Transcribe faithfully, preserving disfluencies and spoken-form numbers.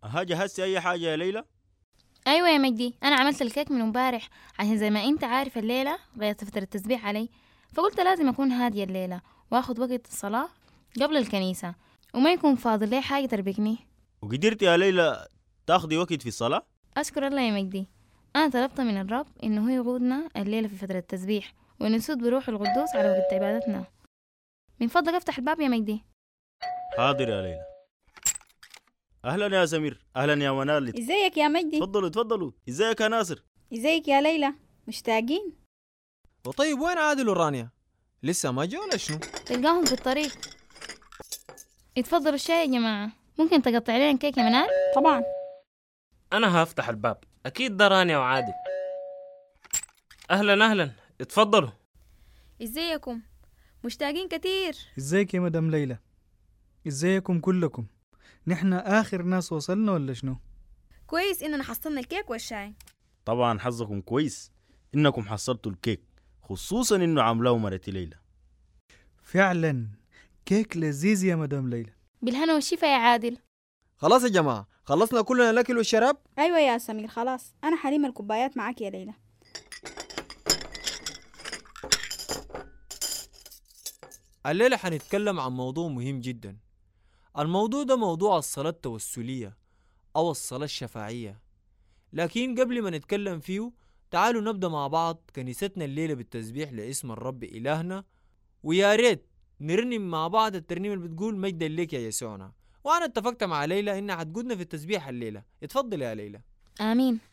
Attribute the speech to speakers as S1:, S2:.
S1: ها جهزتي أي حاجة يا ليلى؟
S2: أيوة يا مجدي، أنا عملت الكيك من امبارح عشان زي ما أنت عارف الليلة غيرت فترة التسبيح علي، فقلت لازم أكون هادية الليلة وأخد وقت الصلاة قبل الكنيسة وما يكون فاضل لي حاجة تربكني.
S1: وقدرتي يا ليلى تاخدي وقت في الصلاة؟
S2: أشكر الله يا مجدي، أنا طلبت من الرب إنه هو يقودنا الليلة في فترة التسبيح ونسود بروح القدوس على وقت عبادتنا. من فضلك افتح الباب يا مجدي.
S1: حاضر يا ليلى. أهلا يا سمير، أهلا يا منال.
S3: ازيك يا مجدي؟
S1: تفضلوا تفضلوا. ازيك يا ناصر؟
S3: ازيك يا ليلى؟ مشتاقين؟
S4: وطيب وين عادل ورانيا؟ لسه ما جوا ولا شنو؟
S2: تلقاهم في الطريق. اتفضلوا الشاي يا جماعة. ممكن تقطع لنا كيك يا منال؟
S3: طبعا.
S5: أنا هفتح الباب، أكيد ده رانيا وعادل. أهلا أهلا، اتفضلوا.
S3: ازيكم؟ مشتاقين كتير.
S6: ازيك يا مدام ليلى؟ ازيكم كلكم؟ نحن آخر ناس وصلنا ولا شنو؟
S3: كويس إننا حصلنا الكيك والشاي.
S1: طبعا حظكم كويس إنكم حصلتوا الكيك، خصوصا إنه عاملاه مرتي ليلى.
S6: فعلا كيك لذيذ يا مدام ليلى.
S2: بالهنا والشفا يا عادل.
S4: خلاص يا جماعة، خلصنا كلنا الأكل والشراب؟
S3: أيوة يا سمير خلاص، أنا حليم الكوبايات معاك يا ليلى.
S4: الليلة حنتكلم عن موضوع مهم جدا. الموضوع ده موضوع الصلاة التوسلية أو الصلاة الشفاعية. لكن قبل ما نتكلم فيه تعالوا نبدأ مع بعض كنيستنا الليلة بالتسبيح لاسم الرب إلهنا، ويا ريت نرنم مع بعض الترنيمة اللي بتقول مجدا لك يا يسوعنا. وأنا اتفقت مع ليلى إنها حتقودنا في التسبيح الليلة. اتفضل يا ليلى.
S2: آمين.